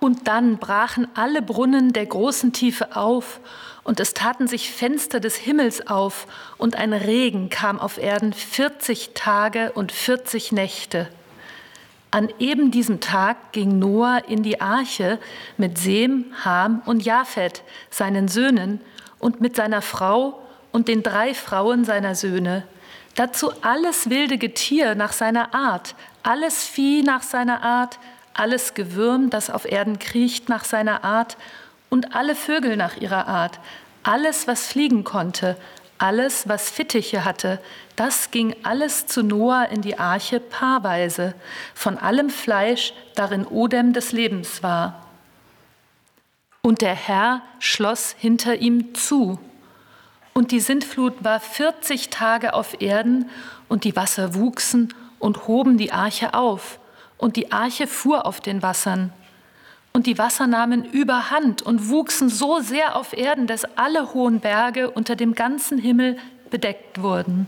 Und dann brachen alle Brunnen der großen Tiefe auf, und es taten sich Fenster des Himmels auf, und ein Regen kam auf Erden 40 Tage und 40 Nächte. An eben diesem Tag ging Noah in die Arche mit Sem, Ham und Japhet, seinen Söhnen, und mit seiner Frau und den 3 Frauen seiner Söhne. Dazu alles wilde Getier nach seiner Art, alles Vieh nach seiner Art, alles Gewürm, das auf Erden kriecht, nach seiner Art, und alle Vögel nach ihrer Art, alles, was fliegen konnte, alles, was Fittiche hatte, das ging alles zu Noah in die Arche paarweise, von allem Fleisch, darin Odem des Lebens war. Und der Herr schloss hinter ihm zu. Und die Sintflut war 40 Tage auf Erden, und die Wasser wuchsen und hoben die Arche auf, und die Arche fuhr auf den Wassern. Und die Wasser nahmen überhand und wuchsen so sehr auf Erden, dass alle hohen Berge unter dem ganzen Himmel bedeckt wurden.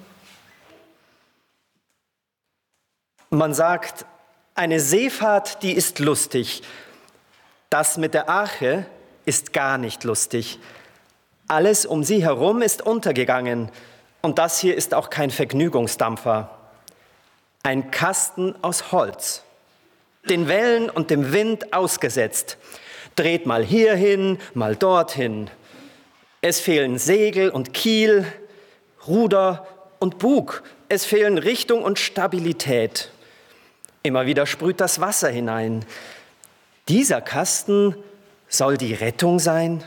Man sagt, eine Seefahrt, die ist lustig. Das mit der Arche ist gar nicht lustig. Alles um sie herum ist untergegangen, und das hier ist auch kein Vergnügungsdampfer. Ein Kasten aus Holz, den Wellen und dem Wind ausgesetzt, dreht mal hierhin, mal dorthin. Es fehlen Segel und Kiel, Ruder und Bug. Es fehlen Richtung und Stabilität. Immer wieder sprüht das Wasser hinein. Dieser Kasten soll die Rettung sein?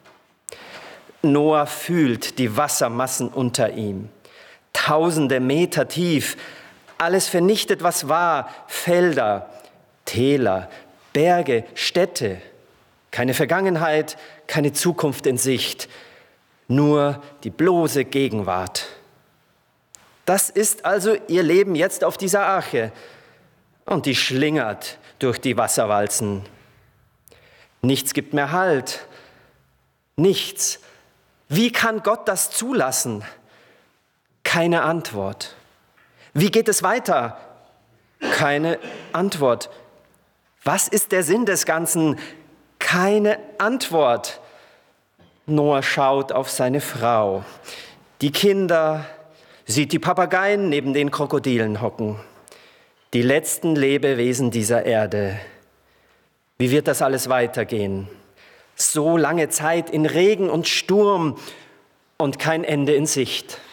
Noah fühlt die Wassermassen unter ihm. Tausende Meter tief, alles vernichtet, was war, Felder, Täler, Berge, Städte, keine Vergangenheit, keine Zukunft in Sicht, nur die bloße Gegenwart. Das ist also ihr Leben jetzt auf dieser Arche, und die schlingert durch die Wasserwalzen. Nichts gibt mehr Halt, nichts. Wie kann Gott das zulassen? Keine Antwort. Wie geht es weiter? Keine Antwort. Was ist der Sinn des Ganzen? Keine Antwort. Noah schaut auf seine Frau, die Kinder, sieht die Papageien neben den Krokodilen hocken, die letzten Lebewesen dieser Erde. Wie wird das alles weitergehen? So lange Zeit in Regen und Sturm und kein Ende in Sicht.